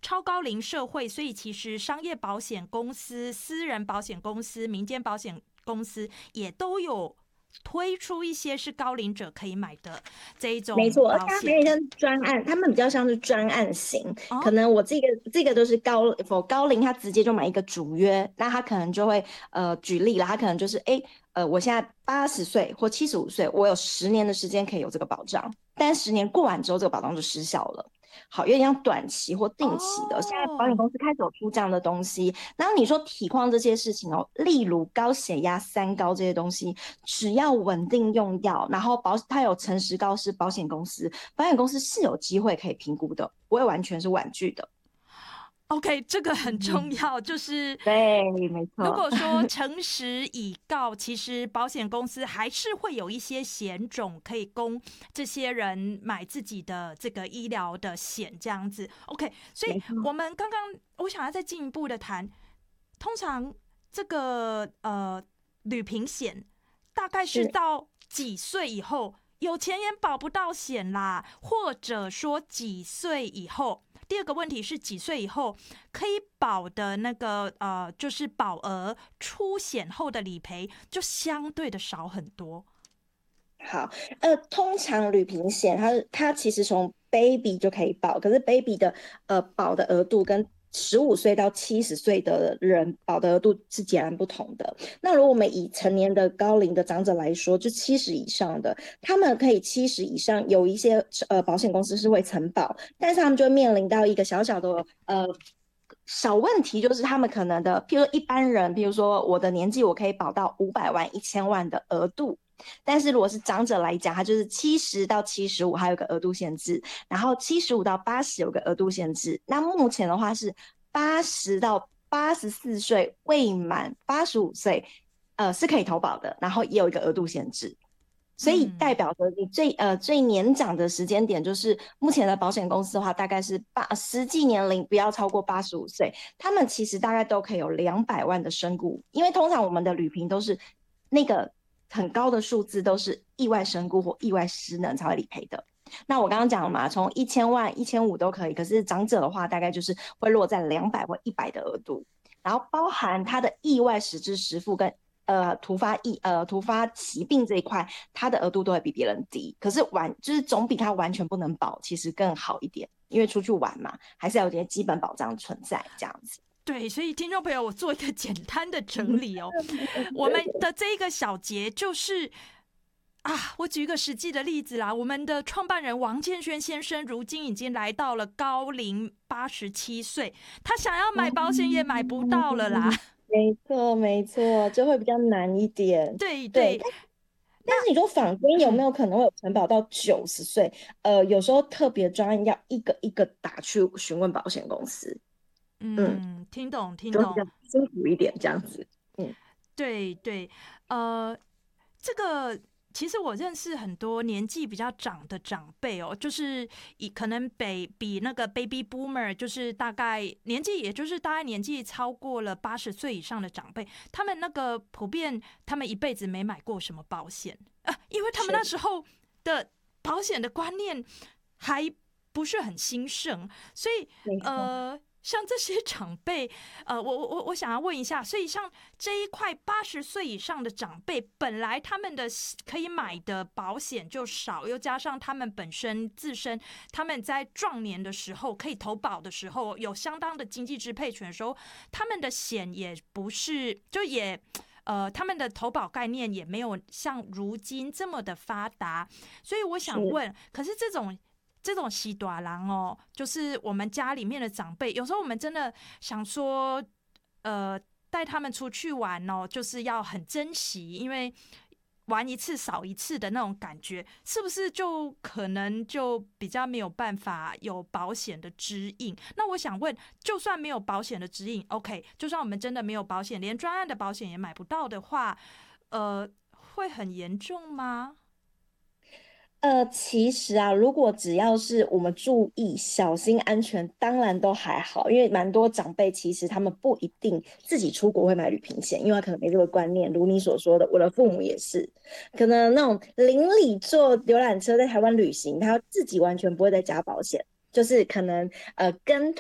超高龄社会，所以其实商业保险公司、私人保险公司、民间保险公司也都有推出一些是高龄者可以买的这一种没错，而且保险。 它有点像专案，他们比较像是专案型。可哦能我这个都是高龄，他直接就买一个主约，那他可能就会举例了，他可能就是我现在80岁或75岁，我有10年的时间可以有这个保障，但10年过完之后，这个保障就失效了。好，有点像短期或定期的。现在保险哦， 公司开始有出这样的东西。然后你说体况这些事情哦，例如高血压、三高这些东西，只要稳定用药，然后它有诚实告知保险公司，保险公司是有机会可以评估的，不会完全是婉拒的。 OK，这个很重嗯， 要，就是对，没错。 如果说诚实以告，其实保险公司还是会有一些险种可以供这些人买自己的这个医疗的险，这样子。OK，所以没错， 我们刚刚我想要再进一步的谈，通常这个旅平险大概是是。 到几岁以后有钱也保不到险啦，或者说几岁以后。第二个问题是几岁以后可以保的那个就是保额出险后的理赔就相对的少很多。 好，通常旅平险它其实从 baby 就可以保，可是 baby 的保的额度跟15岁到70岁的人保的额度是截然不同的。那如果我们以成年的高龄的长者来说，就70以上的，他们可以70以上，有一些保险公司是会承保，但是他们就会面临到一个小小的小问题，就是他们可能的，譬如说一般人，譬如说我的年纪，我可以保到500万、1000万的额度。但是如果是长者来讲，它就是70到75还有个额度限制，然后75到80有个额度限制。那目前的话是80到84岁未满85岁，是可以投保的，然后也有一个额度限制。所以代嗯， 表着你最年长的时间点，就是目前的保险公司的话，大概是实际年龄不要超过85岁，他们其实大概都可以有200万的身故，因为通常我们的旅平都是那个很高的数字，都是意外身故或意外失能才会理赔的。那我刚刚讲了嘛，从1000万、1500都可以，可是长者的话，大概就是会落在200或100的额度，然后包含他的意外实支实付跟突发疾病这一块，它的额度都会比别人低，可是就是总比它完全不能保其实更好一点，因为出去玩嘛，还是要有点基本保障存在这样子。 对，所以听众朋友，我做一个简单的整理哦。我们的这一个小节就是我举一个实际的例子啦。我们的创办人王建轩先生，如今已经来到了高龄87岁，他想要买保险也买不到了啦。 没错，没错，就会比较难一点。对， 对对，那但是你说坊间有没嗯有可能会有承保到90岁？有时候特别专案要一个一个打去询问保险公司，嗯， 嗯，听懂听懂， 就会比较辛苦一点这样子。嗯， 对对，呃，这个其实我认识很多年纪比较长的长辈哦，就是可能比那个 baby boomer，就是大概年纪，也就是大概年纪超过了80岁以上的长辈，他们那个普遍他们一辈子没买过什么保险因为他们那是时候的保险的观念还不是很兴盛，所以没错。 像这些长辈，我想要问一下，所以像这一块80岁以上的长辈，本来他们的可以买的保险就少，又加上他们本身自身，他们在壮年的时候可以投保的时候，有相当的经济支配权的时候，他们的险也不是，就也。他们的投保概念也没有像如今这么的发达，所以我想是。 问，可是这种喜短郎哦，就是我们家里面的长辈，有时候我们真的想说，呃，带他们出去玩哦，就是要很珍惜，因为玩一次少一次的那种感觉，是不是就可能就比较没有办法有保险的指引？那我想问，就算没有保险的指引，OK，就算我们真的没有保险，连专案的保险也买不到的话，会很严重吗？ 其实啊，如果只要是我们注意、小心安全，当然都还好。因为蛮多长辈其实他们不一定自己出国会买旅行险，因为他可能没这个观念。如你所说的，我的父母也是，可能那种邻里坐游览车在台湾旅行，他自己完全不会再加保险，就是可能跟